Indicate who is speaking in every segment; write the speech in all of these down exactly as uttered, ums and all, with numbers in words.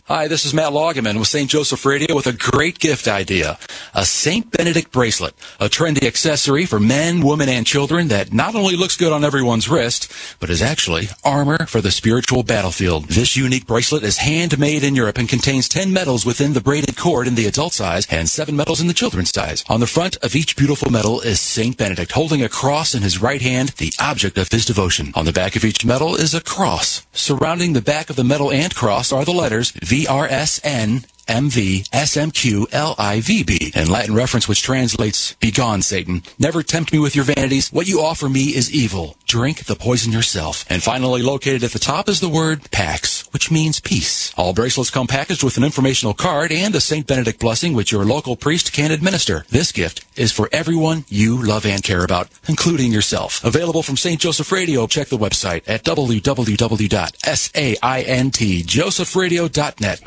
Speaker 1: Hi, this is Matt Loggeman with Saint Joseph Radio with a great gift idea. A Saint Benedict bracelet, a trendy accessory for men, women, and children that not only looks good on everyone's wrist, but is actually armor for the spiritual battlefield. This unique bracelet is handmade in Europe and contains ten medals within the braided cord in the adult size and seven medals in the children's size. On the front of each beautiful medal is Saint Benedict holding a cross in his right hand, the object of his devotion. On the back of each medal is a cross. Surrounding the back of the medal and cross are the letters V R S N M V S M Q L I V B, in Latin reference which translates, "Begone, Satan. Never tempt me with your vanities. What you offer me is evil. Drink the poison yourself." And finally, located at the top is the word Pax, which means peace. All bracelets come packaged with an informational card and a Saint Benedict blessing which your local priest can administer. This gift is for everyone you love and care about, including yourself. Available from Saint Joseph Radio. Check the website at w w w dot saint joseph radio dot net.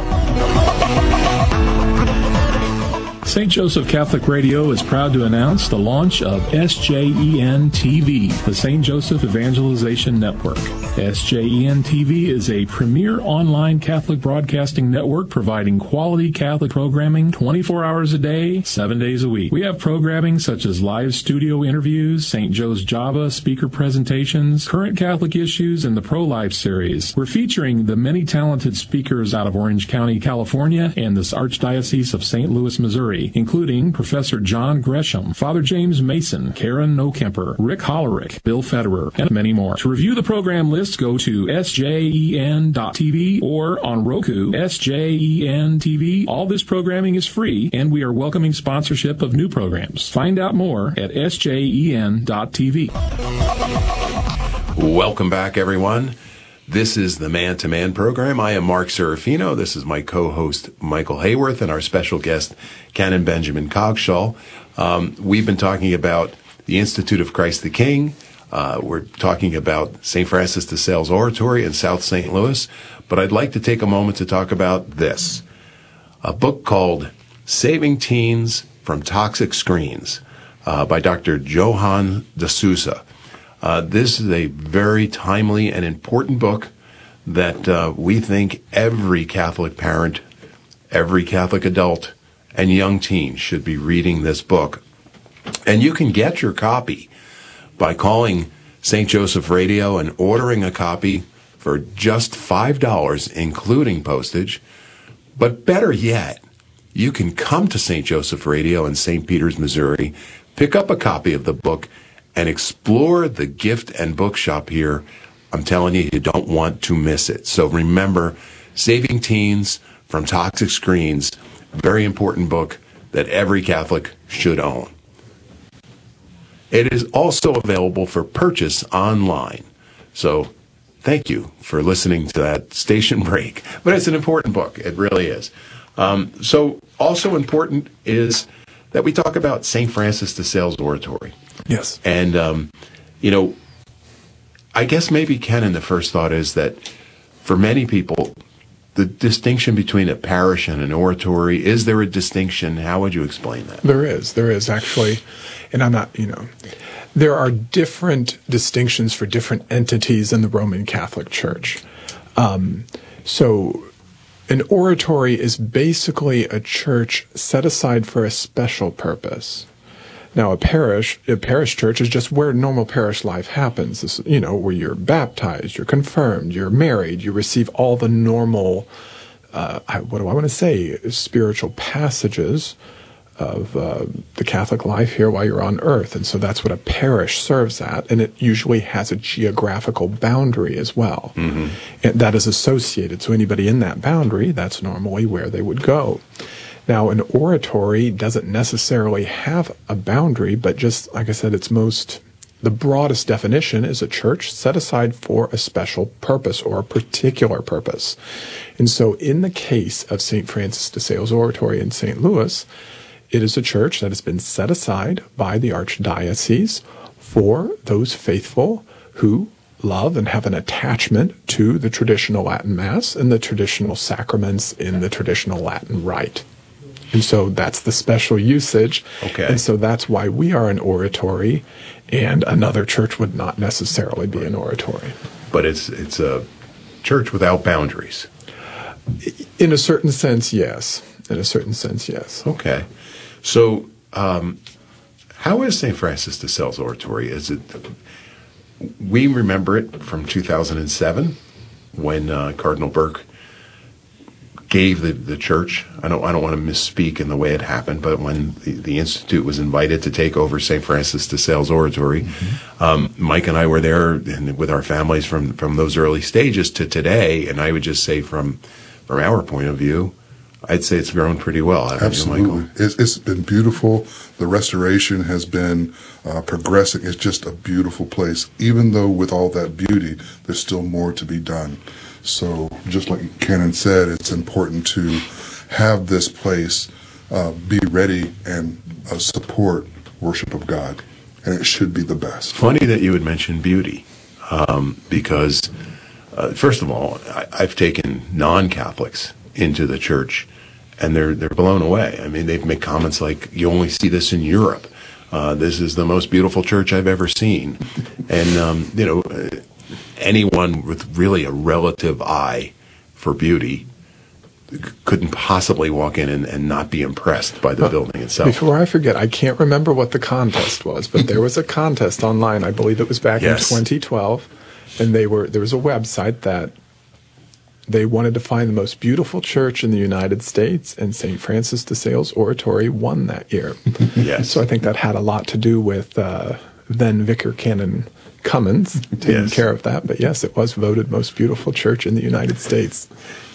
Speaker 2: Saint Joseph Catholic Radio is proud to announce the launch of S J E N T V, the Saint Joseph Evangelization Network. S J E N T V is a premier online Catholic broadcasting network providing quality Catholic programming twenty-four hours a day, seven days a week. We have programming such as live studio interviews, Saint Joe's Java speaker presentations, current Catholic issues, and the Pro-Life series. We're featuring the many talented speakers out of Orange County, California, and this Archdiocese of Saint Louis, Missouri, including Professor John Gresham, Father James Mason, Karen Nokemper, Rick Hollerick, Bill Federer, and many more. To review the program list, go to S J E N dot T V or on Roku, S J E N T V. All this programming is free, and we are welcoming sponsorship of new programs. Find out more at S J E N dot T V.
Speaker 3: Welcome back, everyone. This is the Man to Man program. I am Mark Serafino. This is my co-host, Michael Hayworth, and our special guest, Canon Benjamin Coggeshall. Um, we've been talking about the Institute of Christ the King. Uh, we're talking about Saint Francis de Sales Oratory in South Saint Louis. But I'd like to take a moment to talk about this. A book called Saving Teens from Toxic Screens uh, by Doctor Johan de Souza. Uh, this is a very timely and important book that uh, we think every Catholic parent, every Catholic adult, and young teen should be reading this book. And you can get your copy by calling Saint Joseph Radio and ordering a copy for just five dollars, including postage. But better yet, you can come to Saint Joseph Radio in Saint Peters, Missouri, pick up a copy of the book, and explore the gift and bookshop here. I'm telling you, you don't want to miss it. So remember, Saving Teens from Toxic Screens, very important book that every Catholic should own. It is also available for purchase online. So thank you for listening to that station break. But it's an important book. It really is. Um, so also important is that we talk about Saint Francis de Sales Oratory.
Speaker 4: Yes.
Speaker 3: And, um, you know, I guess maybe, Ken, the first thought is that for many people, the distinction between a parish and an oratory, is there a distinction? How would you explain that?
Speaker 4: There is. There is, actually. And I'm not, you know, there are different distinctions for different entities in the Roman Catholic Church. Um, so an oratory is basically a church set aside for a special purpose. Now, a parish, a parish church is just where normal parish life happens. This, you know, where you're baptized, you're confirmed, you're married, you receive all the normal, uh, what do I want to say, spiritual passages of uh, the Catholic life here while you're on earth. And so that's what a parish serves at. And it usually has a geographical boundary as well. Mm-hmm. And that is associated. So anybody in that boundary, that's normally where they would go. Now, an oratory doesn't necessarily have a boundary, but just, like I said, it's most, the broadest definition is a church set aside for a special purpose or a particular purpose. And so in the case of Saint Francis de Sales Oratory in Saint Louis, it is a church that has been set aside by the Archdiocese for those faithful who love and have an attachment to the traditional Latin Mass and the traditional sacraments in the traditional Latin Rite. And so that's the special usage.
Speaker 3: Okay.
Speaker 4: And so that's why we are an oratory, and another church would not necessarily be an oratory.
Speaker 3: But it's it's a church without boundaries.
Speaker 4: In a certain sense, yes. In a certain sense, yes.
Speaker 3: Okay. So, um, how is Saint Francis de Sales Oratory? Is it? We remember it from two thousand seven when uh, Cardinal Burke gave the, the church. I don't I don't want to misspeak in the way it happened, but when the, the Institute was invited to take over Saint Francis de Sales Oratory, mm-hmm. um, Mike and I were there and with our families from, from those early stages to today. And I would just say from from our point of view, I'd say it's grown pretty well.
Speaker 5: Absolutely.
Speaker 3: You, Michael?
Speaker 5: It's, it's been beautiful. The restoration has been uh, progressing. It's just a beautiful place. Even though with all that beauty, there's still more to be done. So just like Canon said, it's important to have this place uh, be ready and uh, support worship of God. And it should be the best.
Speaker 3: Funny that you would mention beauty, um, because, uh, first of all, I, I've taken non-Catholics into the church, and they're they're blown away. I mean, they've made comments like, you only see this in Europe. Uh, this is the most beautiful church I've ever seen. And, um, you know, anyone with really a relative eye for beauty couldn't possibly walk in and, and not be impressed by the building itself.
Speaker 4: Before I forget, I can't remember what the contest was, but there was a contest online. I believe it was back
Speaker 3: Yes.
Speaker 4: in twenty twelve, and they were there was a website that they wanted to find the most beautiful church in the United States, and Saint Francis de Sales Oratory won that year.
Speaker 3: Yes.
Speaker 4: So I think that had a lot to do with uh, then Vicar Canon Cummins taking
Speaker 3: Yes.
Speaker 4: care of that. But yes, it was voted most beautiful church in the United States.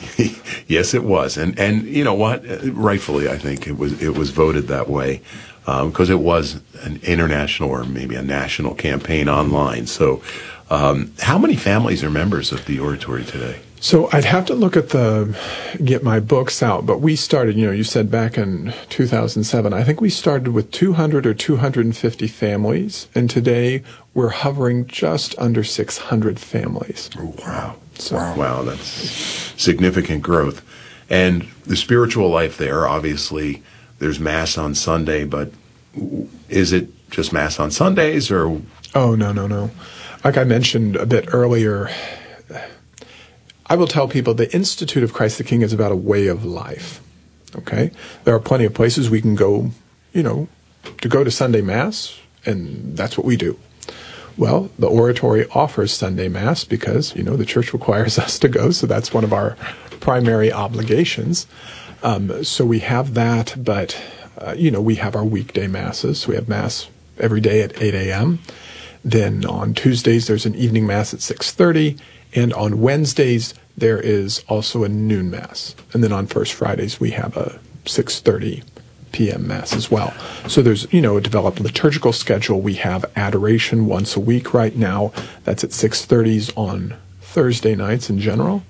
Speaker 3: Yes, it was, and and you know what? Rightfully, I think it was it was voted that way because um, it was an international or maybe a national campaign online. So, um, how many families are members of the oratory today?
Speaker 4: So I'd have to look at the, get my books out, but we started, you know, you said back in two thousand seven, I think we started with two hundred or two hundred fifty families, and today we're hovering just under six hundred families.
Speaker 5: Oh, wow.
Speaker 4: So,
Speaker 5: Wow.
Speaker 3: Wow, that's significant growth. And the spiritual life there, obviously, there's Mass on Sunday, but is it just Mass on Sundays or?
Speaker 4: Oh, no, no, no. Like I mentioned a bit earlier, I will tell people the Institute of Christ the King is about a way of life, okay? There are plenty of places we can go, you know, to go to Sunday Mass, and that's what we do. Well, the oratory offers Sunday Mass because, you know, the church requires us to go, so that's one of our primary obligations. Um, so we have that, but, uh, you know, we have our weekday Masses. We have Mass every day at eight a.m. Then on Tuesdays, there's an evening Mass at six thirty, and on Wednesdays, there is also a noon Mass. And then on First Fridays, we have a six thirty p.m. Mass as well. So there's, you know, a developed liturgical schedule. We have adoration once a week right now. That's at six thirties on Thursday nights in general.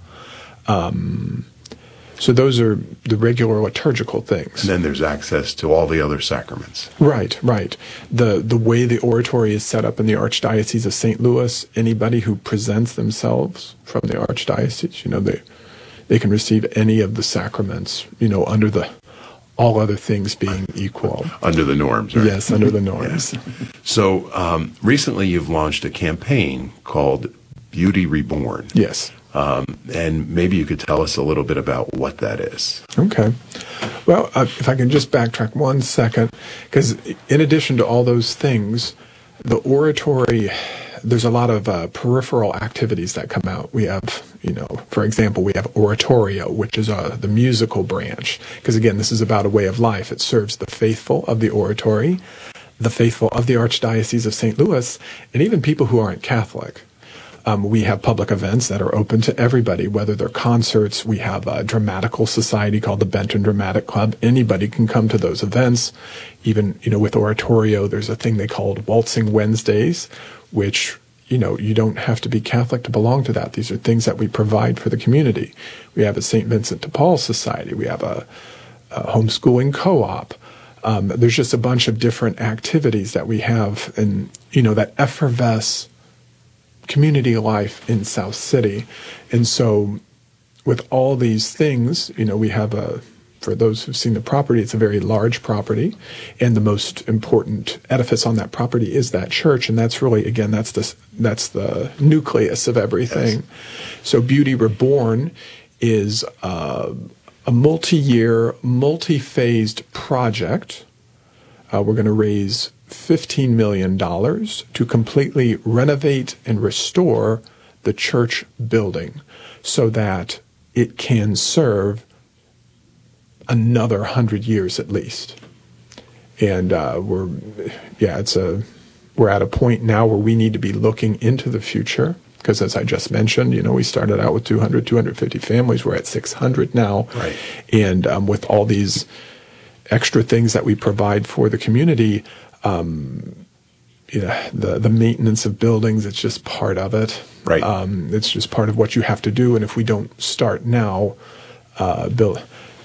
Speaker 4: Um, so those are the regular liturgical things.
Speaker 3: And then there's access to all the other sacraments.
Speaker 4: Right, right. The the way the oratory is set up in the Archdiocese of Saint Louis, anybody who presents themselves from the Archdiocese, you know, they they can receive any of the sacraments, you know, under the all other things being equal.
Speaker 3: Under the norms, right?
Speaker 4: Yes, under the norms.
Speaker 3: Yeah. So um, recently you've launched a campaign called Beauty Reborn.
Speaker 4: Yes.
Speaker 3: Um, and maybe you could tell us a little bit about what that is.
Speaker 4: Okay. Well, uh, if I can just backtrack one second, because in addition to all those things, the oratory, there's a lot of uh, peripheral activities that come out. We have, you know, for example, we have oratorio, which is uh, the musical branch, because again, this is about a way of life. It serves the faithful of the oratory, the faithful of the Archdiocese of Saint Louis, and even people who aren't Catholic. Um, we have public events that are open to everybody, whether they're concerts. We have a dramatical society called the Benton Dramatic Club. Anybody can come to those events. Even, you know, with oratorio, there's a thing they called Waltzing Wednesdays, which, you know, you don't have to be Catholic to belong to that. These are things that we provide for the community. We have a Saint Vincent de Paul Society. We have a, a homeschooling co-op. Um, there's just a bunch of different activities that we have, and, you know, that effervesce community life in South City. And so with all these things, you know, we have a, for those who've seen the property, it's a very large property, and the most important edifice on that property is that church, and that's really, again, that's the, that's the nucleus of everything. Yes. So Beauty Reborn is uh, a multi-year, multi-phased project. Uh, we're going to raise fifteen million dollars to completely renovate and restore the church building so that it can serve another hundred years at least. And uh, we're, yeah, it's a, we're at a point now where we need to be looking into the future because, as I just mentioned, you know, we started out with two hundred, two hundred fifty families. We're at six hundred now.
Speaker 3: Right.
Speaker 4: And um, with all these extra things that we provide for the community, um, you know, the, the maintenance of buildings, it's just part of it.
Speaker 3: Right.
Speaker 4: Um, it's just part of what you have to do. And if we don't start now, uh, build,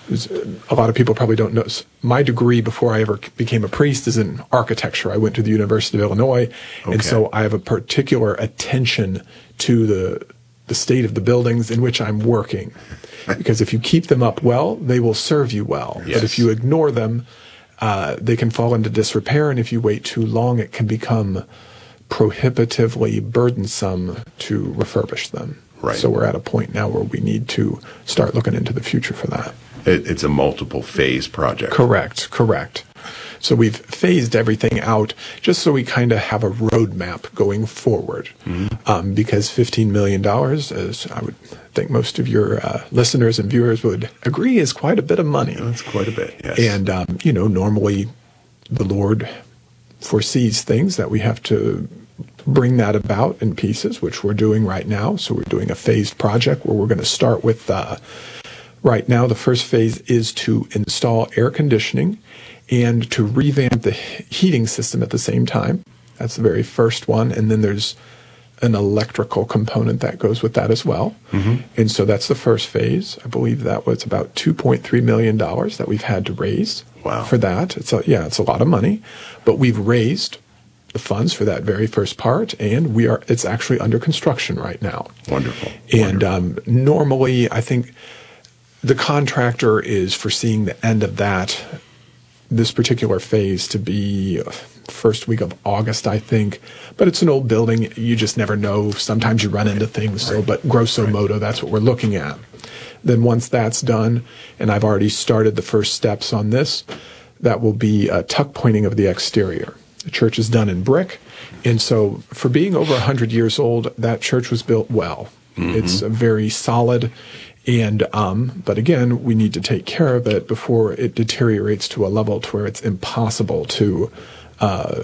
Speaker 4: a lot of people probably don't know. My degree before I ever became a priest is in architecture. I went to the University of Illinois.
Speaker 3: Okay.
Speaker 4: And so I have a particular attention to the the state of the buildings in which I'm working. Because if you keep them up well, they will serve you well.
Speaker 3: Yes.
Speaker 4: But if you ignore them, uh, they can fall into disrepair. And if you wait too long, it can become prohibitively burdensome to refurbish them.
Speaker 3: Right.
Speaker 4: So we're at a point now where we need to start looking into the future for that.
Speaker 3: It, it's a multiple phase project.
Speaker 4: Correct, correct. So we've phased everything out just so we kind of have a roadmap going forward. Mm-hmm. Um, because fifteen million dollars, as I would think most of your uh, listeners and viewers would agree, is quite a bit of money.
Speaker 3: That's quite a bit, yes.
Speaker 4: And, um, you know, normally the Lord foresees things that we have to bring that about in pieces, which we're doing right now. So we're doing a phased project where we're going to start with, uh, right now, the first phase is to install air conditioning and to revamp the heating system at the same time. That's the very first one. And then there's an electrical component that goes with that as well. Mm-hmm. And so that's the first phase. I believe that was about two point three million dollars that we've had to raise
Speaker 3: wow.
Speaker 4: for that. It's a, yeah, it's a lot of money. But we've raised the funds for that very first part, and we are it's actually under construction right now.
Speaker 3: Wonderful.
Speaker 4: And
Speaker 3: Wonderful.
Speaker 4: Um, normally, I think the contractor is foreseeing the end of that, this particular phase, to be first week of August, I think. But it's an old building. You just never know. Sometimes you run into things. So, but grosso modo, that's what we're looking at. Then once that's done, and I've already started the first steps on this, that will be a tuck pointing of the exterior. The church is done in brick. And so for being over one hundred years old, that church was built well. Mm-hmm. It's a very solid. And, um, but again, we need to take care of it before it deteriorates to a level to where it's impossible to, uh,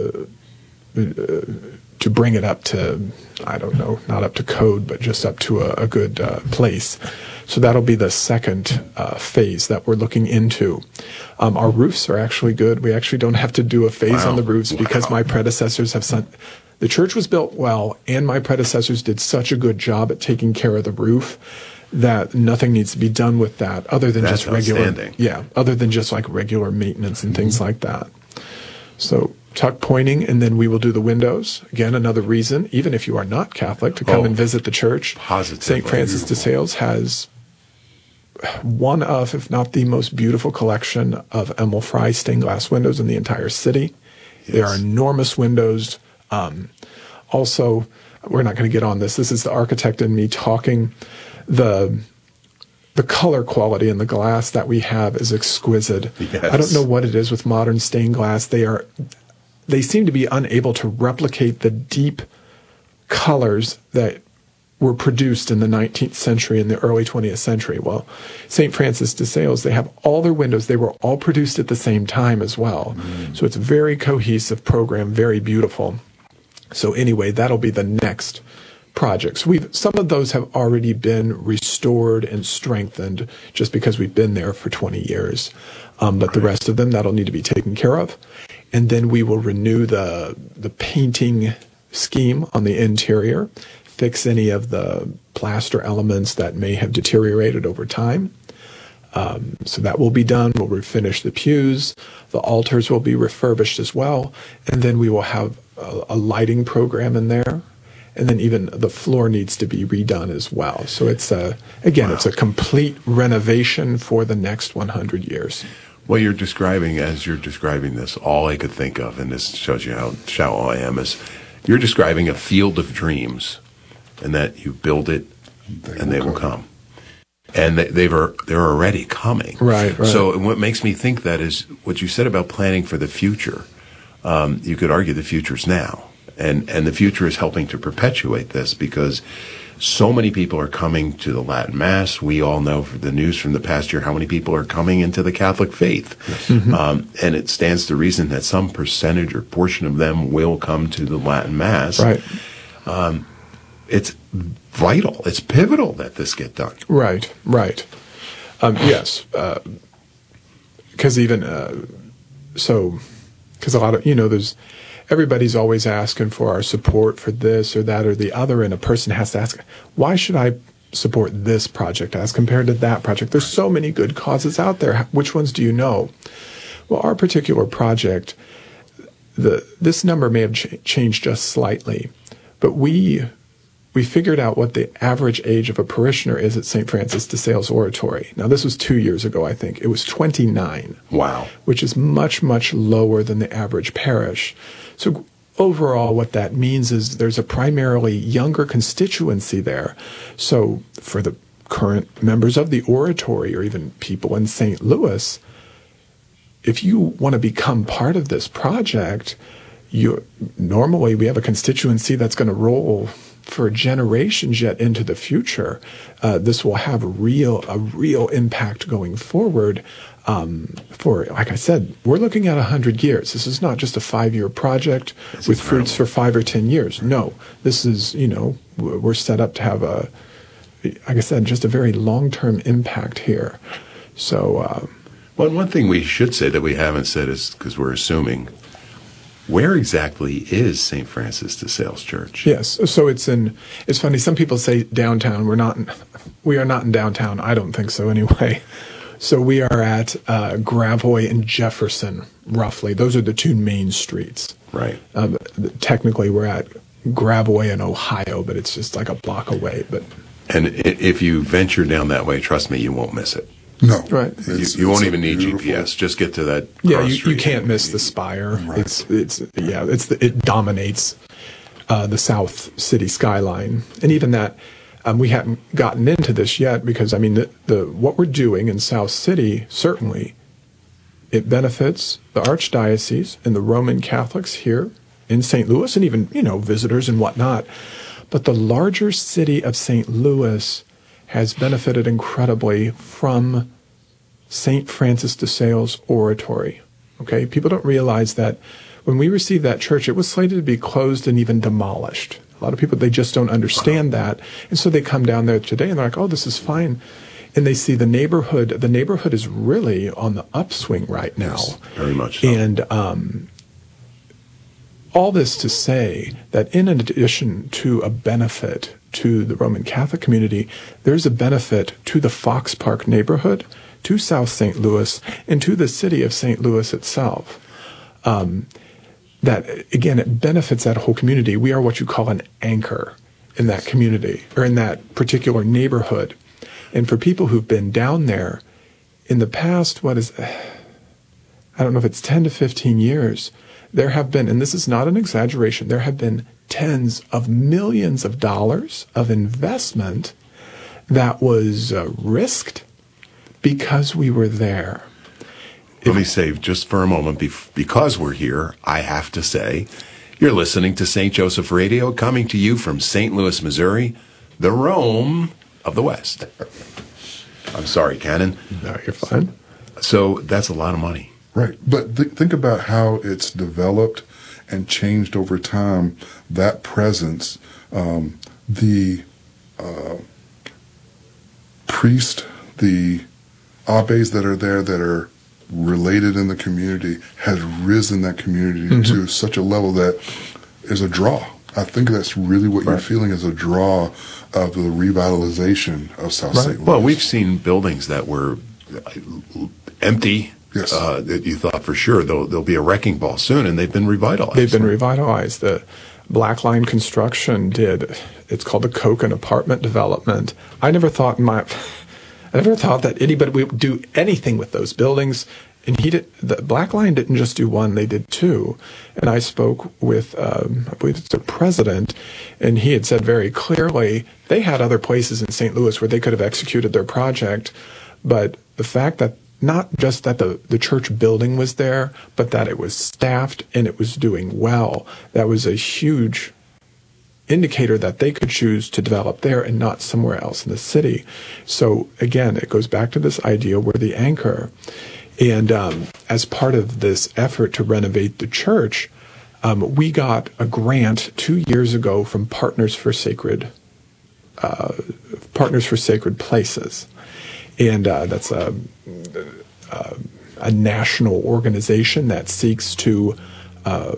Speaker 4: to bring it up to, I don't know, not up to code, but just up to a, a good uh, place. So that'll be the second uh, phase that we're looking into. Um, our roofs are actually good. We actually don't have to do a phase
Speaker 3: wow.
Speaker 4: on the roofs
Speaker 3: wow.
Speaker 4: because my predecessors have sent, the church was built well, and my predecessors did such a good job at taking care of the roof that nothing needs to be done with that other than
Speaker 3: That's
Speaker 4: just regular,
Speaker 3: outstanding.
Speaker 4: yeah, other than just like regular maintenance and things like that. So tuck pointing, and then we will do the windows. Again, another reason, even if you are not Catholic, to come
Speaker 3: oh,
Speaker 4: and visit the church.
Speaker 3: Positively.
Speaker 4: Saint Francis de Sales has one of, if not the most beautiful collection of Emil Frey stained glass windows in the entire city. Yes. They are enormous windows. Um, also, we're not going to get on this. This is the architect and me talking. The the color quality in the glass that we have is exquisite.
Speaker 3: Yes.
Speaker 4: I don't know what it is with modern stained glass. They are they seem to be unable to replicate the deep colors that were produced in the nineteenth century and the early twentieth century. Well, Saint Francis de Sales, they have all their windows. They were all produced at the same time as well. Mm. So it's a very cohesive program, very beautiful. So anyway, that'll be the next projects. We've some of those have already been restored and strengthened just because we've been there for twenty years. Um, but right. the rest of them, that'll need to be taken care of. And then we will renew the the painting scheme on the interior, fix any of the plaster elements that may have deteriorated over time. Um, so that will be done. We'll refinish the pews. The altars will be refurbished as well. And then we will have a, a lighting program in there. And then even the floor needs to be redone as well. So it's a, again, wow. it's a complete renovation for the next one hundred years.
Speaker 3: Well, you're describing, as you're describing this, all I could think of, and this shows you how shallow I am, is you're describing a field of dreams, and that you build it, they and will they will come. come. And they, they've are, they're already coming.
Speaker 4: Right, right.
Speaker 3: So what makes me think that is what you said about planning for the future. Um, you could argue the future's now. And, and the future is helping to perpetuate this because so many people are coming to the Latin Mass. We all know from the news from the past year how many people are coming into the Catholic faith. Yes. Mm-hmm. Um, and it stands to reason that some percentage or portion of them will come to the Latin Mass.
Speaker 4: Right.
Speaker 3: Um, it's vital. It's pivotal that this get done.
Speaker 4: Right, right. Um, yes. Because uh, even, uh, so, because a lot of, you know, there's, everybody's always asking for our support for this or that or the other, and a person has to ask, why should I support this project as compared to that project? There's so many good causes out there. Which ones do you know? Well, our particular project, the this number may have ch- changed just slightly, but we we figured out what the average age of a parishioner is at Saint Francis de Sales Oratory. Now, this was two years ago, I think. It was twenty-nine.
Speaker 3: Wow.
Speaker 4: Which is much, much lower than the average parish. So overall, what that means is there's a primarily younger constituency there. So for the current members of the oratory or even people in Saint Louis, if you want to become part of this project, you normally we have a constituency that's going to roll for generations yet into the future. Uh, this will have a real a real impact going forward. Um, for, like I said, we're looking at one hundred years. This is not just a five-year project That's with incredible. fruits for five or ten years. No, this is, you know, we're set up to have a, like I said, just a very long-term impact here. So, uh,
Speaker 3: well, one thing we should say that we haven't said is, because we're assuming, where exactly is Saint Francis de Sales Church?
Speaker 4: Yes, so it's in, it's funny, some people say downtown. We're not, in, we are not in downtown. I don't think so anyway. So we are at uh, Gravois and Jefferson, roughly. Those are the two main streets.
Speaker 3: Right.
Speaker 4: Um, technically, we're at Gravois in Ohio, but it's just like a block away. But
Speaker 3: and if you venture down that way, trust me, you won't miss it.
Speaker 5: No.
Speaker 4: Right.
Speaker 3: You, you won't even need beautiful. G P S. Just get to that.
Speaker 4: Yeah, you, you can't miss the spire. Right. It's it's yeah, it's the, it dominates uh, the South City skyline, and even that. Um, we haven't gotten into this yet because, I mean, the, the what we're doing in South City, certainly, it benefits the Archdiocese and the Roman Catholics here in Saint Louis and even, you know, visitors and whatnot. But the larger city of Saint Louis has benefited incredibly from Saint Francis de Sales Oratory. Okay? People don't realize that when we received that church, it was slated to be closed and even demolished. A lot of people, they just don't understand that. And so they come down there today and they're like, oh, this is fine. And they see the neighborhood. The neighborhood is really on the upswing right now.
Speaker 3: Yes, very much so.
Speaker 4: And um, all this to say that in addition to a benefit to the Roman Catholic community, there's a benefit to the Fox Park neighborhood, to South Saint Louis, and to the city of Saint Louis itself. Um That, again, it benefits that whole community. We are what you call an anchor in that community or in that particular neighborhood. And for people who've been down there in the past, what is, I don't know if it's ten to fifteen years, there have been, and this is not an exaggeration, there have been tens of millions of dollars of investment that was uh, risked because we were there.
Speaker 3: Let me say, just for a moment, because we're here, I have to say, you're listening to Saint Joseph Radio, coming to you from Saint Louis, Missouri, the Rome of the West. I'm sorry, Canon.
Speaker 4: No, you're fine.
Speaker 3: So that's a lot of money.
Speaker 5: Right. But th- think about how it's developed and changed over time, that presence, um, the uh, priest, the abbes that are there that are related in the community has risen that community mm-hmm. to such a level that is a draw. I think that's really what right. you're feeling is a draw of the revitalization of South right. Saint Louis.
Speaker 3: Well, we've seen buildings that were empty.
Speaker 5: Yes.
Speaker 3: Uh, that you thought for sure there'll, there'll be a wrecking ball soon, and they've been revitalized.
Speaker 4: They've been revitalized. The Black Line Construction did. It's called the Koken Apartment Development. I never thought in my... I never thought that anybody would do anything with those buildings. And he did. The Black Lion didn't just do one; they did two. And I spoke with, um, I believe it's the president, and he had said very clearly they had other places in Saint Louis where they could have executed their project, but the fact that not just that the, the church building was there, but that it was staffed and it was doing well, that was a huge indicator that they could choose to develop there and not somewhere else in the city. So again, it goes back to this idea we're the anchor. And um, as part of this effort to renovate the church, um, we got a grant two years ago from Partners for Sacred uh, Partners for Sacred Places, and uh, that's a, a a national organization that seeks to uh,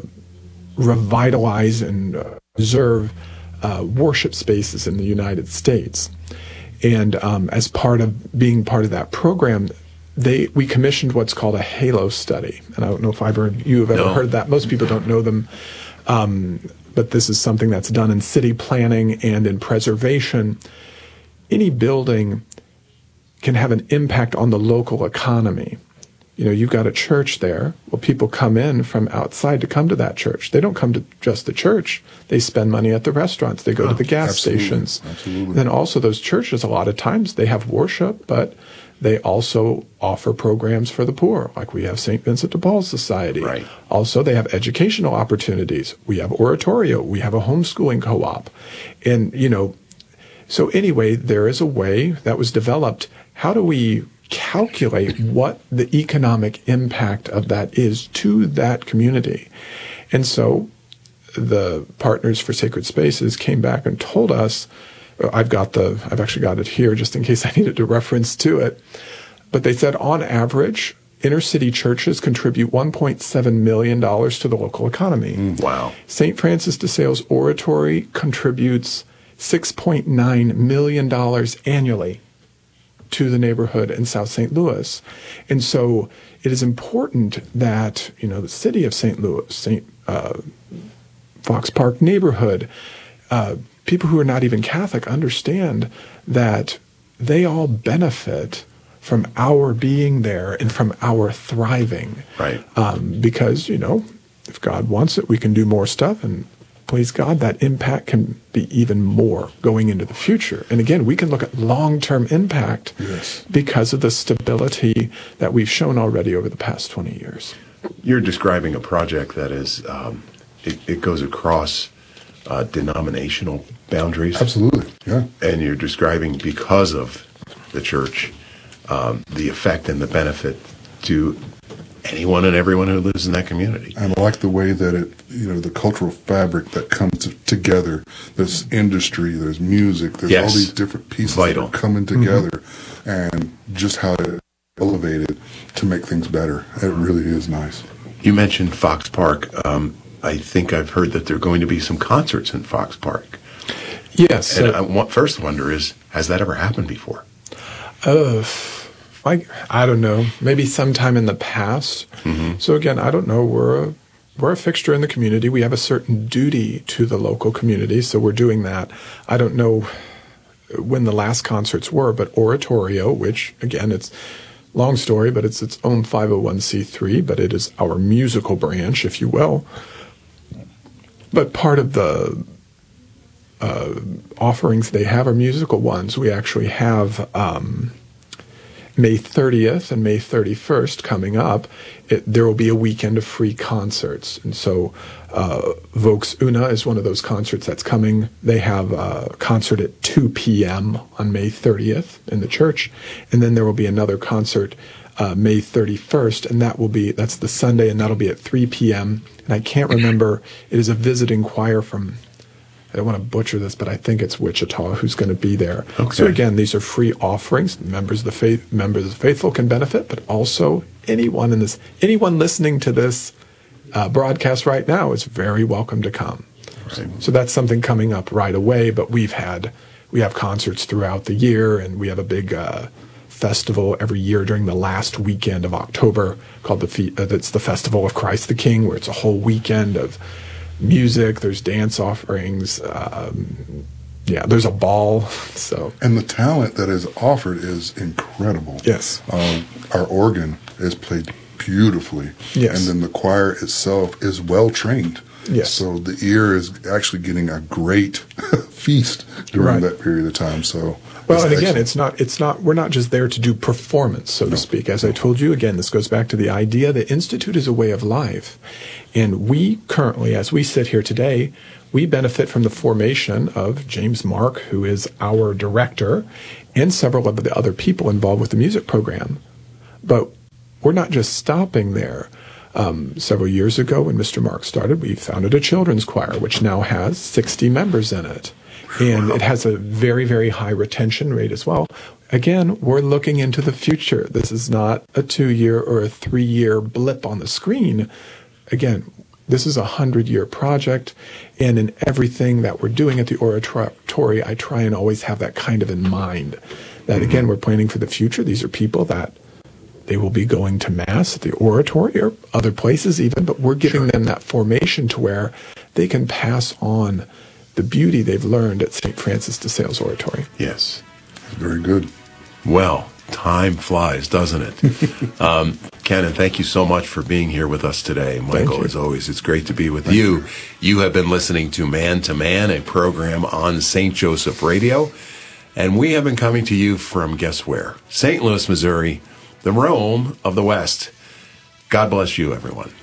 Speaker 4: revitalize and uh, preserve uh, worship spaces in the United States. And um, as part of being part of that program, They we commissioned what's called a HALO study, and I don't know if I've heard, you have ever
Speaker 3: no.
Speaker 4: heard of that. Most people don't know them, um, but this is something that's done in city planning and in preservation. Any building can have an impact on the local economy. You know, you've got a church there. Well, people come in from outside to come to that church. They don't come to just the church. They spend money at the restaurants. They go
Speaker 5: Oh,
Speaker 4: to the gas
Speaker 5: absolutely.
Speaker 4: stations.
Speaker 5: Absolutely.
Speaker 4: And then also those churches, a lot of times they have worship, but they also offer programs for the poor, like we have Saint Vincent de Paul Society.
Speaker 3: Right.
Speaker 4: Also, they have educational opportunities. We have oratorio. We have a homeschooling co-op. And, you know, so anyway, there is a way that was developed. How do we calculate what the economic impact of that is to that community? And so the Partners for Sacred Spaces came back and told us, I've got the, I've actually got it here just in case I needed to reference to it. But they said on average, inner city churches contribute one point seven million dollars to the local economy.
Speaker 3: Mm, wow.
Speaker 4: Saint Francis de Sales Oratory contributes six point nine million dollars annually to the neighborhood in South Saint Louis. And so it is important that, you know, the city of Saint Louis, Saint uh, Fox Park neighborhood, uh, people who are not even Catholic understand that they all benefit from our being there and from our thriving.
Speaker 3: Right.
Speaker 4: Um, because, you know, if God wants it, we can do more stuff, and please God, that impact can be even more going into the future. And again, we can look at long-term impact
Speaker 5: Yes.
Speaker 4: because of the stability that we've shown already over the past twenty years.
Speaker 3: You're describing a project that is, um, it, it goes across uh, denominational boundaries.
Speaker 5: Absolutely, yeah.
Speaker 3: And you're describing, because of the church, um, the effect and the benefit to anyone and everyone who lives in that community.
Speaker 5: And I like the way that it, you know, the cultural fabric that comes to, together. There's industry, there's music, there's
Speaker 3: Yes.
Speaker 5: all these different pieces
Speaker 3: Vital.
Speaker 5: that are coming together, and just how it elevated to make things better. It really is nice.
Speaker 3: You mentioned Fox Park. Um, I think I've heard that there are going to be some concerts in Fox Park.
Speaker 4: Yes.
Speaker 3: And
Speaker 4: uh,
Speaker 3: I wa- first wonder is, has that ever happened before?
Speaker 4: Uh, I, I don't know. Maybe sometime in the past.
Speaker 3: Mm-hmm.
Speaker 4: So again, I don't know. We're a, we're a fixture in the community. We have a certain duty to the local community, so we're doing that. I don't know when the last concerts were, but Oratorio, which again, it's long story, but it's its own five oh one c three, but it is our musical branch, if you will. But part of the uh, offerings they have are musical ones. We actually have um, May thirtieth and May thirty-first coming up. It, there will be a weekend of free concerts. And so uh, Vox Una is one of those concerts that's coming. They have a concert at two p.m. on May thirtieth in the church. And then there will be another concert uh, May thirty-first, and that will be, that's the Sunday, and that'll be at three p.m. And I can't remember, it is a visiting choir from, I don't want to butcher this, but I think it's Wichita who's going to be there.
Speaker 3: Okay.
Speaker 4: So again, these are free offerings. Members of the faith, members of the faithful can benefit, but also anyone in this, anyone listening to this uh, broadcast right now is very welcome to come.
Speaker 3: Right.
Speaker 4: So that's something coming up right away. But we've had, we have concerts throughout the year, and we have a big uh, festival every year during the last weekend of October called the Fe- uh, it's the Festival of Christ the King, where it's a whole weekend of music. There's dance offerings. Um, yeah, there's a ball. So
Speaker 5: And the talent that is offered is incredible.
Speaker 4: yes,
Speaker 5: Um, our organ is played beautifully.
Speaker 4: Yes.
Speaker 5: And then the choir itself is well trained.
Speaker 4: Yes.
Speaker 5: So the ear is actually getting a great feast during
Speaker 4: Right.
Speaker 5: that period of time. So
Speaker 4: Well, and again,
Speaker 5: excellent.
Speaker 4: it's not, it's not, we're not just there to do performance, so to speak. As I told you, again, this goes back to the idea that Institute is a way of life. And we currently, as we sit here today, we benefit from the formation of James Mark, who is our director, and several of the other people involved with the music program. But we're not just stopping there. Um, several years ago, when Mister Mark started, we founded a children's choir, which now has sixty members in it. And it has a very, very high retention rate as well. Again, we're looking into the future. This is not a two-year or a three-year blip on the screen. Again, this is a hundred-year project, and in everything that we're doing at the oratory, I try and always have that kind of in mind. That, again, we're planning for the future. These are people that they will be going to Mass at the oratory or other places even, but we're giving them that formation to where they can pass on the beauty they've learned at Saint Francis de Sales Oratory.
Speaker 3: Yes.
Speaker 5: Very good.
Speaker 3: Well, time flies, doesn't it? um, Canon, thank you so much for being here with us today. Michael,
Speaker 4: you.
Speaker 3: as always, it's great to be with you. You have been listening to Man to Man, a program on Saint Joseph Radio. And we have been coming to you from, guess where? Saint Louis, Missouri, the Rome of the West. God bless you, everyone.